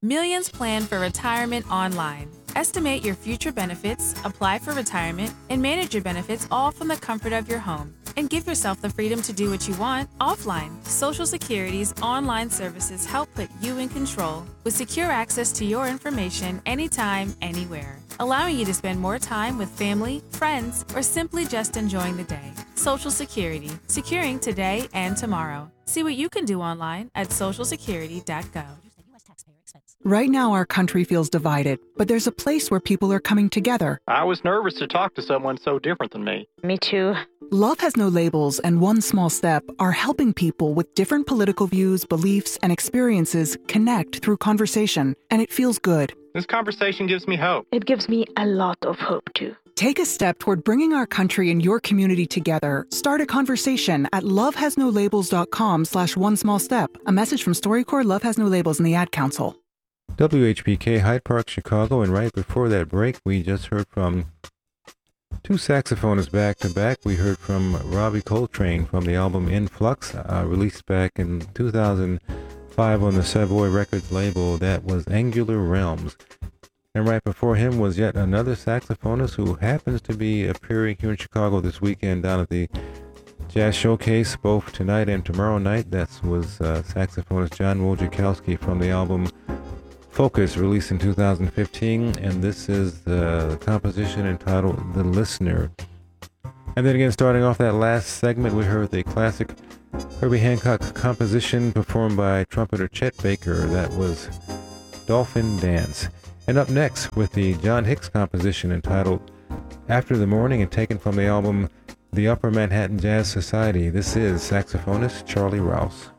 Millions plan for retirement online. Estimate your future benefits, apply for retirement, and manage your benefits all from the comfort of your home. And give yourself the freedom to do what you want offline. Social Security's online services help put you in control with secure access to your information anytime, anywhere, allowing you to spend more time with family, friends, or simply just enjoying the day. Social Security, securing today and tomorrow. See what you can do online at socialsecurity.gov. Right now, our country feels divided, but there's a place where people are coming together. I was nervous to talk to someone so different than me. Me too. Love Has No Labels and One Small Step are helping people with different political views, beliefs, and experiences connect through conversation, and it feels good. This conversation gives me hope. It gives me a lot of hope too. Take a step toward bringing our country and your community together. Start a conversation at lovehasnolabels.com/onesmallstep. A message from StoryCorps, Love Has No Labels, and the Ad Council. WHPK Hyde Park, Chicago, and right before that break, we just heard from two saxophonists back to back. We heard from Robbie Coltrane from the album Influx, released back in 2005 on the Savoy Records label. That was Angular Realms. And right before him was yet another saxophonist who happens to be appearing here in Chicago this weekend down at the Jazz Showcase, both tonight and tomorrow night. That was saxophonist John Wojciechowski from the album Focus, released in 2015, and this is the composition entitled The Listener. And then again, starting off that last segment, we heard the classic Herbie Hancock composition performed by trumpeter Chet Baker. That was Dolphin Dance. And up next with the John Hicks composition entitled After the Morning and taken from the album The Upper Manhattan Jazz Society, this is saxophonist Charlie Rouse.